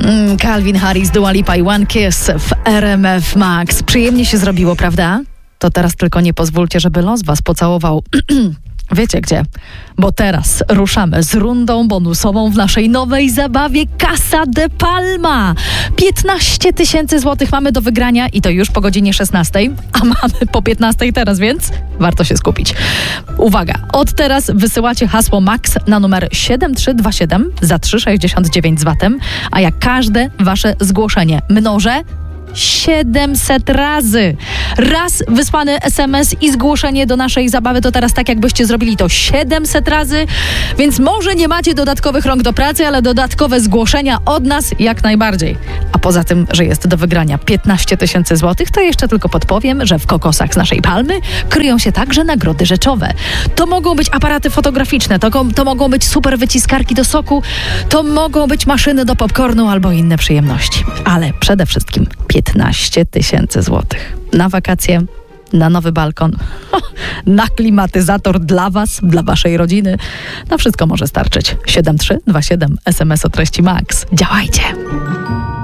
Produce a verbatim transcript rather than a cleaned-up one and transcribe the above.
Calvin Harris, Dua Lipa i One Kiss w R M F Max. Przyjemnie się zrobiło, prawda? To teraz tylko nie pozwólcie, żeby los was pocałował. Wiecie gdzie? Bo teraz ruszamy z rundą bonusową w naszej nowej zabawie Casa de Palma. piętnaście tysięcy złotych mamy do wygrania i to już po godzinie szesnastej, a mamy po piętnastej teraz, więc warto się skupić. Uwaga, od teraz wysyłacie hasło MAX na numer siedem trzy dwa siedem za trzy sześćdziesiąt dziewięć z vatem, a jak każde wasze zgłoszenie mnożę siedemset razy. Raz wysłany es em es i zgłoszenie do naszej zabawy to teraz tak, jakbyście zrobili to siedemset razy, więc może nie macie dodatkowych rąk do pracy, ale dodatkowe zgłoszenia od nas jak najbardziej. A poza tym, że jest do wygrania piętnaście tysięcy złotych, to jeszcze tylko podpowiem, że w kokosach z naszej Palmy kryją się także nagrody rzeczowe. To mogą być aparaty fotograficzne, to, to mogą być super wyciskarki do soku, to mogą być maszyny do popcornu albo inne przyjemności. Ale przede wszystkim piętnaście tysięcy złotych na wakacje, na nowy balkon, na klimatyzator dla was, dla waszej rodziny. Na wszystko może starczyć. siedem trzy dwa siedem es em es o treści MAX. Działajcie!